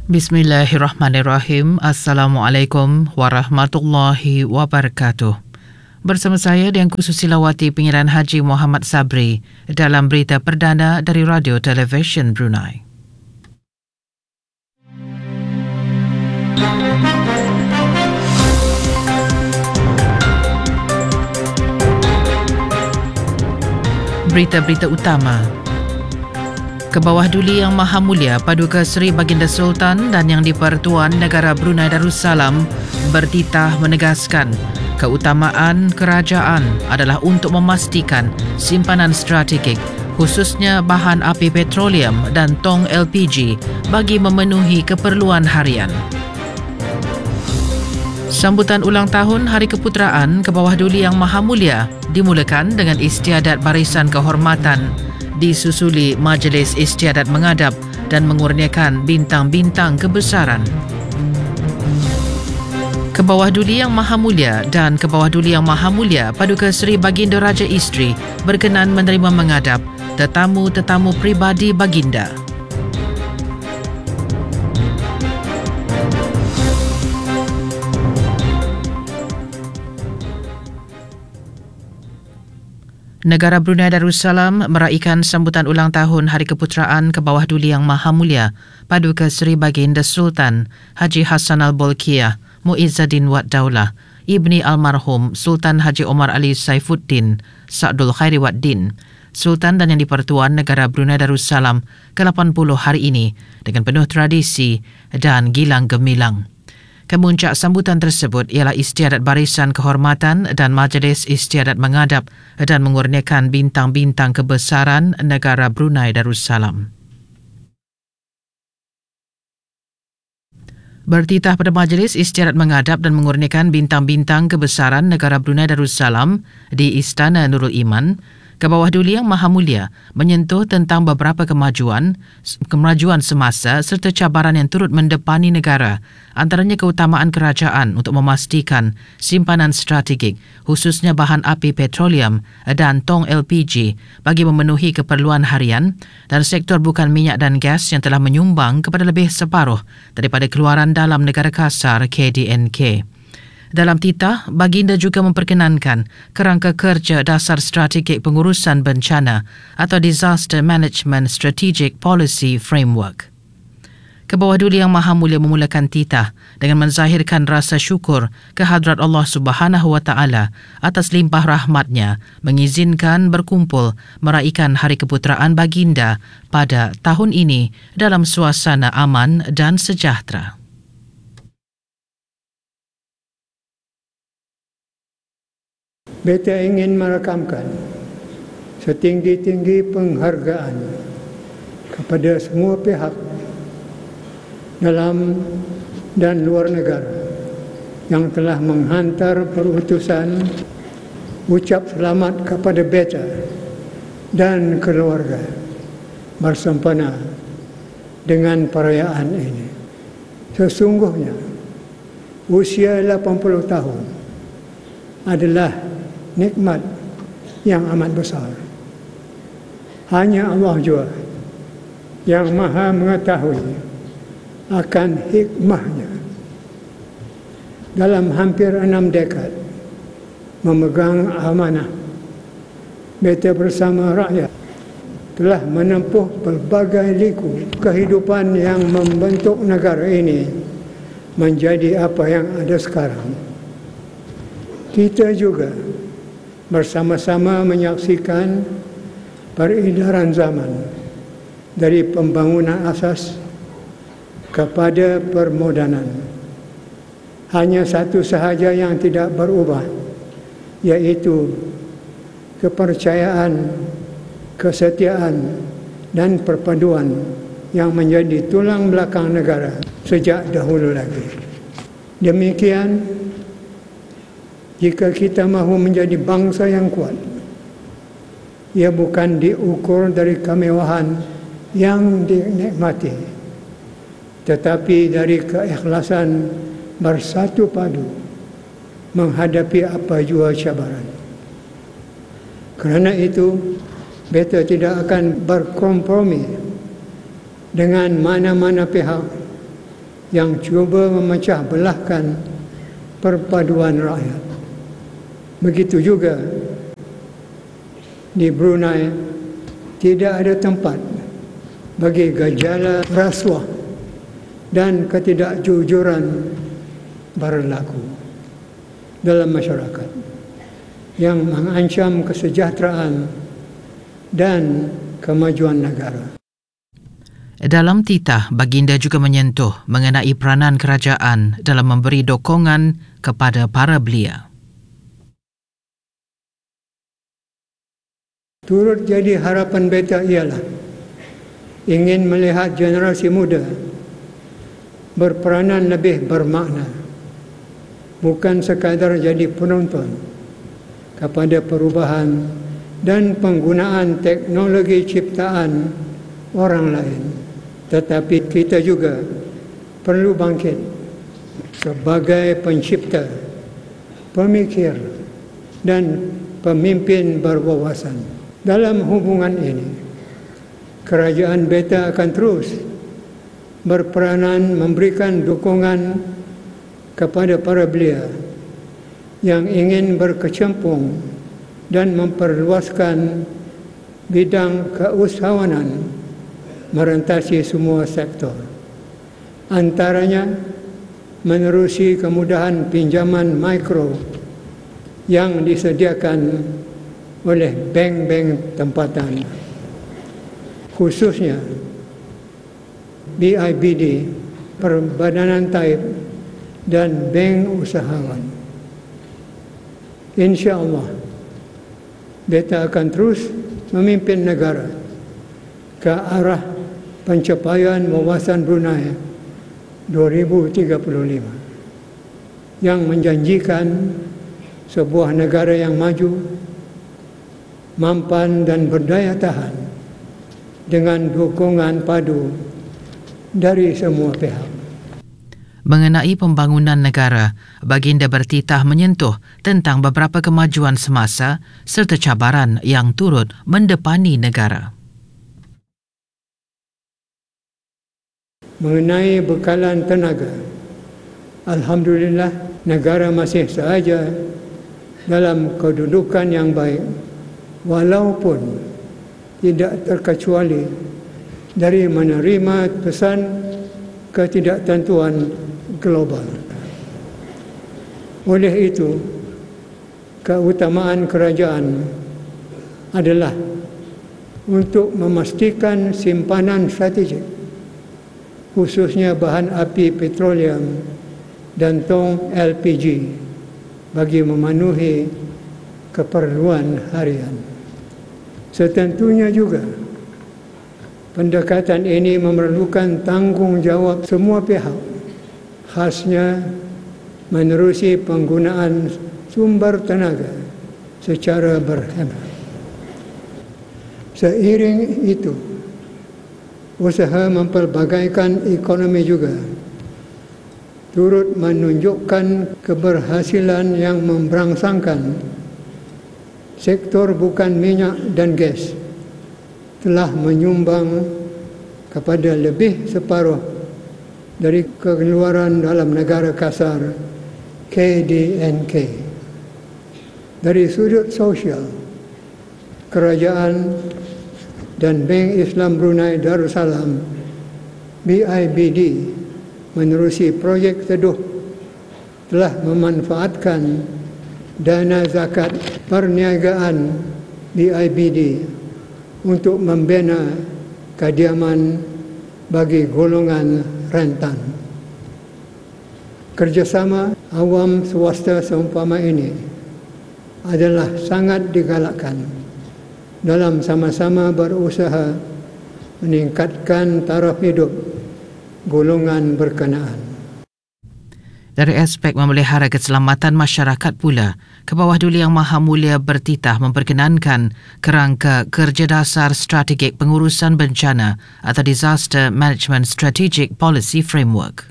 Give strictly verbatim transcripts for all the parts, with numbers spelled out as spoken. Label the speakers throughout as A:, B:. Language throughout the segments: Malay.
A: Bismillahirrahmanirrahim. Assalamualaikum warahmatullahi wabarakatuh. Bersama saya Dian Kususilawati Pengiran Haji Muhammad Sabri dalam berita perdana dari Radio Television Brunei. Berita-berita utama. Kebawah Duli Yang Maha Mulia Paduka Seri Baginda Sultan dan Yang di-Pertuan Negara Brunei Darussalam bertitah menegaskan keutamaan kerajaan adalah untuk memastikan simpanan strategik khususnya bahan api petroleum dan tong L P G bagi memenuhi keperluan harian. Sambutan ulang tahun Hari Keputeraan Kebawah Duli Yang Maha Mulia dimulakan dengan istiadat barisan kehormatan, disusuli Majlis Istiadat Mengadap dan mengurniakan bintang-bintang kebesaran. Kebawah Duli Yang Maha Mulia dan Kebawah Duli Yang Maha Mulia Paduka Seri Baginda Raja Isteri berkenan menerima mengadap tetamu-tetamu pribadi Baginda. Negara Brunei Darussalam meraihkan sambutan ulang tahun Hari Keputeraan Kebawah Duli Yang Maha Mulia Paduka Seri Baginda Sultan Haji Hassan Al-Bolkiah Muizzaddin Wad Daulah Ibni Almarhum Sultan Haji Omar Ali Saifuddin Sa'dul Khairi Wad Din, Sultan dan Yang di-Pertuan Negara Brunei Darussalam ke lapan puluh hari ini dengan penuh tradisi dan gilang gemilang. Kemuncak sambutan tersebut ialah istiadat barisan kehormatan dan Majlis Istiadat Mengadap dan mengurniakan bintang-bintang kebesaran Negara Brunei Darussalam. Bertitah pada Majlis Istiadat Mengadap dan mengurniakan bintang-bintang kebesaran Negara Brunei Darussalam di Istana Nurul Iman, Kebawah Duli Yang Maha Mulia menyentuh tentang beberapa kemajuan kemajuan semasa serta cabaran yang turut mendepani negara, antaranya keutamaan kerajaan untuk memastikan simpanan strategik khususnya bahan api petroleum dan tong L P G bagi memenuhi keperluan harian dan sektor bukan minyak dan gas yang telah menyumbang kepada lebih separuh daripada keluaran dalam negara kasar K D N K. Dalam titah, Baginda juga memperkenankan kerangka kerja dasar strategik pengurusan bencana atau Disaster Management Strategic Policy Framework. Kebawah Duli Yang Maha Mulia memulakan titah dengan menzahirkan rasa syukur kehadrat Allah Subhanahu Wa Taala atas limpah rahmatnya mengizinkan berkumpul meraihkan Hari Keputeraan Baginda pada tahun ini dalam suasana aman dan sejahtera.
B: Beta ingin merakamkan setinggi-tinggi penghargaan kepada semua pihak dalam dan luar negara yang telah menghantar perutusan ucap selamat kepada beta dan keluarga bersempena dengan perayaan ini. Sesungguhnya usia lapan puluh tahun adalah nikmat yang amat besar. Hanya Allah jua yang maha mengetahui akan hikmahnya. Dalam hampir enam dekad memegang amanah, beta bersama rakyat telah menempuh pelbagai liku kehidupan yang membentuk negara ini menjadi apa yang ada sekarang. Kita juga bersama-sama menyaksikan peredaran zaman dari pembangunan asas kepada permodanan. Hanya satu sahaja yang tidak berubah, iaitu kepercayaan, kesetiaan dan perpaduan yang menjadi tulang belakang negara sejak dahulu lagi. Demikian, jika kita mahu menjadi bangsa yang kuat, ia bukan diukur dari kemewahan yang dinikmati, tetapi dari keikhlasan bersatu padu menghadapi apa jua cabaran. Kerana itu, beta tidak akan berkompromi dengan mana-mana pihak yang cuba memecah belahkan perpaduan rakyat. Begitu juga di Brunei tidak ada tempat bagi gejala rasuah dan ketidakjujuran berlaku dalam masyarakat yang mengancam kesejahteraan dan kemajuan negara.
A: Dalam titah, baginda juga menyentuh mengenai peranan kerajaan dalam memberi dokongan kepada para belia.
B: Turut jadi harapan beta ialah ingin melihat generasi muda berperanan lebih bermakna, bukan sekadar jadi penonton kepada perubahan dan penggunaan teknologi ciptaan orang lain. Tetapi kita juga perlu bangkit sebagai pencipta, pemikir dan pemimpin berwawasan. Dalam hubungan ini, kerajaan beta akan terus berperanan memberikan dukungan kepada para belia yang ingin berkecimpung dan memperluaskan bidang keusahawanan merentasi semua sektor. Antaranya menerusi kemudahan pinjaman mikro yang disediakan oleh bank-bank tempatan, khususnya B I B D, Perbadanan Taib dan Bank Usahawan. InsyaAllah, beta akan terus memimpin negara ke arah pencapaian wawasan Brunei dua ribu tiga puluh lima yang menjanjikan sebuah negara yang maju, mampan dan berdaya tahan dengan dukungan padu dari semua pihak.
A: Mengenai pembangunan negara, baginda bertitah menyentuh tentang beberapa kemajuan semasa serta cabaran yang turut mendepani negara.
B: Mengenai bekalan tenaga, alhamdulillah negara masih sahaja dalam kedudukan yang baik, walaupun tidak terkecuali dari menerima pesan ketidaktentuan global. Oleh itu, keutamaan kerajaan adalah untuk memastikan simpanan strategik, khususnya bahan api petroleum dan tong L P G bagi memenuhi keperluan harian. Setentunya juga pendekatan ini memerlukan tanggungjawab semua pihak, khasnya menerusi penggunaan sumber tenaga secara berhemat. Seiring itu, usaha mempelbagaikan ekonomi juga turut menunjukkan keberhasilan yang memberangsangkan. Sektor bukan minyak dan gas telah menyumbang kepada lebih separuh dari pengeluaran dalam negara kasar K D N K. Dari sudut sosial, kerajaan dan Bank Islam Brunei Darussalam B I B D menerusi projek teduh telah memanfaatkan dana zakat perniagaan B I B D untuk membina kediaman bagi golongan rentan. Kerjasama awam swasta seumpama ini adalah sangat digalakkan dalam sama-sama berusaha meningkatkan taraf hidup golongan berkenaan.
A: Dari aspek memelihara keselamatan masyarakat pula, Kebawah Duli Yang Maha Mulia bertitah memperkenankan kerangka kerja dasar strategik pengurusan bencana atau Disaster Management Strategic Policy Framework.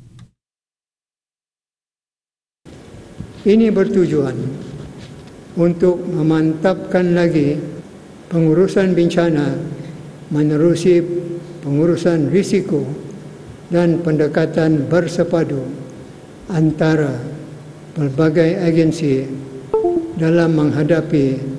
B: Ini bertujuan untuk memantapkan lagi pengurusan bencana menerusi pengurusan risiko dan pendekatan bersepadu antara pelbagai agensi dalam menghadapi